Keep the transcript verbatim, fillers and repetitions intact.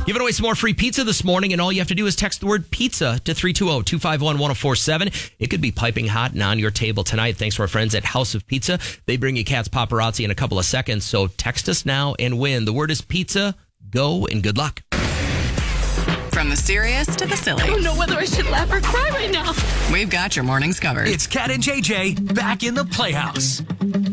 Giving away some more free pizza this morning, and all you have to do is text the word pizza to three two zero, two five one, one zero four seven. It could be piping hot and on your table tonight thanks to our friends at House of Pizza. They bring you Cat's Paparazzi in a couple of seconds, so text us now and win. The word is pizza. Go and good luck. From the serious to the silly. I don't know whether I should laugh or cry right now. We've got your mornings covered. It's Cat and J J back in the Playhouse.